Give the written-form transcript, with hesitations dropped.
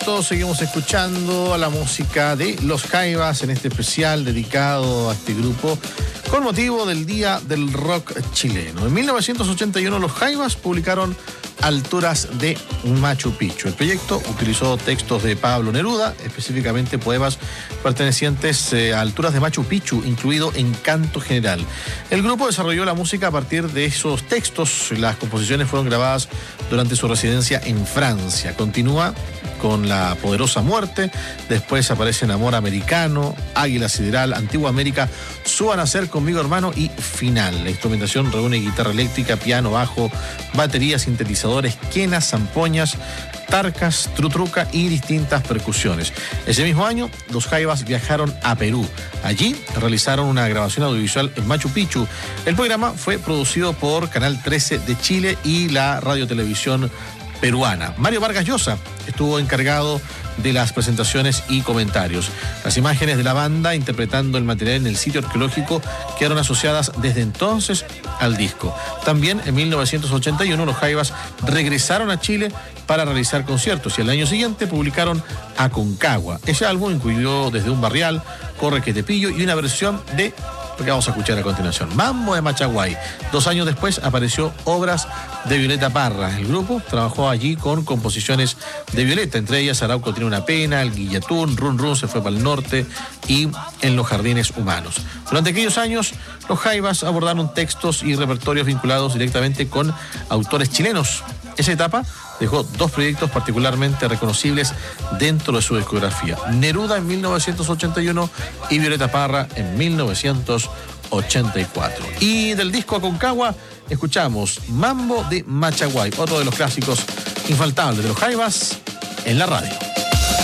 minutos seguimos escuchando a la música de Los Jaivas en este especial dedicado a este grupo con motivo del Día del Rock chileno. En 1981 Los Jaivas publicaron Alturas de Machu Picchu. El proyecto utilizó textos de Pablo Neruda, específicamente poemas pertenecientes a Alturas de Machu Picchu, incluido Encanto General. El grupo desarrolló la música a partir de esos textos. Las composiciones fueron grabadas durante su residencia en Francia. Continúa con La Poderosa Muerte, después aparecen Amor Americano, Águila Sideral, Antigua América, Suba a Nacer Conmigo Hermano y Final. La instrumentación reúne guitarra eléctrica, piano, bajo, batería, sintetizadores, quenas, zampoñas, tarcas, trutruca y distintas percusiones. Ese mismo año, Los Jaivas viajaron a Perú. Allí realizaron una grabación audiovisual en Machu Picchu. El programa fue producido por Canal 13 de Chile y la radiotelevisión peruana. Mario Vargas Llosa estuvo encargado de las presentaciones y comentarios. Las imágenes de la banda interpretando el material en el sitio arqueológico quedaron asociadas desde entonces al disco. También en 1981 Los Jaivas regresaron a Chile para realizar conciertos y al año siguiente publicaron Aconcagua. Ese álbum incluyó Desde un Barrial, Corre que te pillo y una versión de lo que vamos a escuchar a continuación, Mambo de Machaguay. 2 años después apareció Obras de Violeta Parra. El grupo trabajó allí con composiciones de Violeta, entre ellas Arauco tiene una pena, El Guillatún, Run Run se fue para el norte y En los Jardines Humanos. Durante aquellos años, Los Jaivas abordaron textos y repertorios vinculados directamente con autores chilenos. Esa etapa dejó 2 proyectos particularmente reconocibles dentro de su discografía: Neruda en 1981 y Violeta Parra en 1984. Y del disco Aconcagua escuchamos Mambo de Machaguay, otro de los clásicos infaltables de Los Jaivas en la radio.